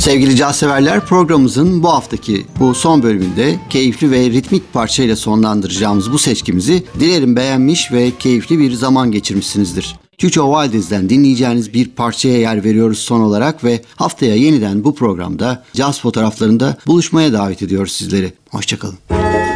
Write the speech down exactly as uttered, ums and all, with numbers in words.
Sevgili caz severler, programımızın bu haftaki bu son bölümünde keyifli ve ritmik parçayla sonlandıracağımız bu seçkimizi dilerim beğenmiş ve keyifli bir zaman geçirmişsinizdir. Chucho Valdez'den dinleyeceğiniz bir parçaya yer veriyoruz son olarak ve haftaya yeniden bu programda caz fotoğraflarında buluşmaya davet ediyoruz sizleri. Hoşçakalın.